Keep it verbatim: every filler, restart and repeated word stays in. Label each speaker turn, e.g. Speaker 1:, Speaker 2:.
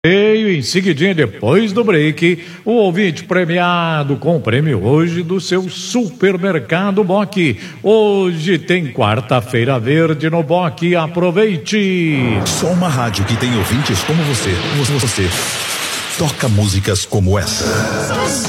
Speaker 1: E em seguidinha, depois do break, o ouvinte premiado com o prêmio hoje do seu Supermercado Boc. Hoje tem quarta-feira verde no Boc, aproveite!
Speaker 2: Só uma rádio que tem ouvintes como você. Você, você toca músicas como essa.